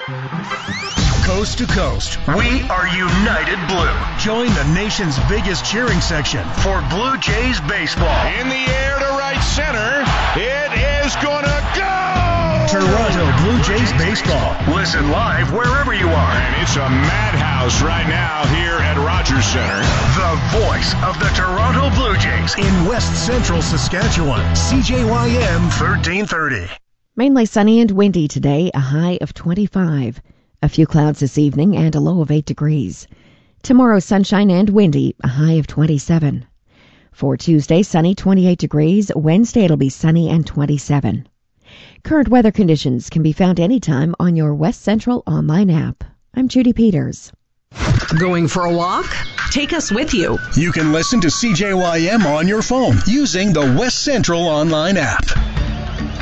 Coast to coast, we are United Blue. Join the nation's biggest cheering section for Blue Jays baseball. In the air to right center, it is gonna go! Toronto Blue Jays baseball. Listen live wherever you are. And it's a madhouse right now here at Rogers Center. The voice of the Toronto Blue Jays in West Central Saskatchewan. CJYM 1330. Mainly sunny and windy today, a high of 25. A few clouds this evening and a low of 8 degrees. Tomorrow, sunshine and windy, a high of 27. For Tuesday, sunny, 28 degrees. Wednesday, it'll be sunny and 27. Current weather conditions can be found anytime on your West Central online app. I'm Judy Peters. Going for a walk? Take us with you. You can listen to CJYM on your phone using the West Central online app.